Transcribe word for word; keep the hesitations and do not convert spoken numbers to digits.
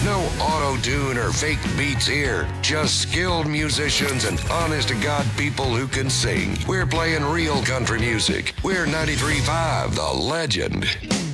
No auto-tune or fake beats here. Just skilled musicians and honest-to-God people who can sing. We're playing real country music. We're ninety-three point five, The Legend.